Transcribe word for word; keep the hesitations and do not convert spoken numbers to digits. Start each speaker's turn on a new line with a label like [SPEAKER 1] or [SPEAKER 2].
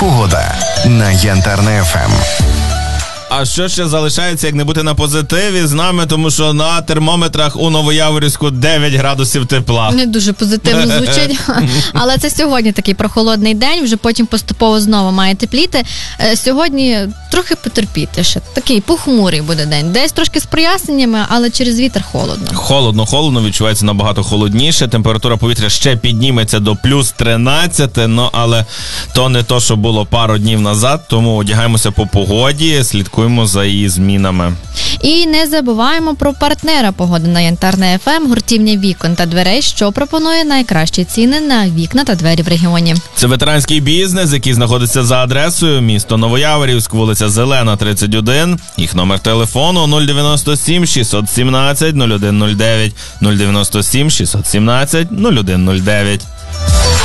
[SPEAKER 1] Погода на Янтарне еф ем.
[SPEAKER 2] А що ще залишається, як не бути на позитиві з нами, тому що на термометрах у Новояворівську дев'ять градусів тепла.
[SPEAKER 3] Не дуже позитивно звучить, але це сьогодні такий прохолодний день, вже потім поступово знову має тепліти. Сьогодні трохи потерпіти ще, такий похмурий буде день. Десь трошки з проясненнями, але через вітер холодно.
[SPEAKER 2] Холодно, холодно, відчувається набагато холодніше, температура повітря ще підніметься до плюс тринадцять, ну але то не то, що було пару днів назад, тому одягаємося по погоді, слідкуємо за її змінами.
[SPEAKER 3] І не забуваємо про партнера погоди на Янтарне еф ем, гуртівня вікон та дверей, що пропонує найкращі ціни на вікна та двері в регіоні.
[SPEAKER 2] Це ветеранський бізнес, який знаходиться за адресою місто Новояворівськ, вулиця Зелена, тридцять один. Їх номер телефону нуль дев'яносто сім шістсот сімнадцять нуль один нуль дев'ять, нуль дев'яносто сім шістсот сімнадцять нуль один нуль дев'ять.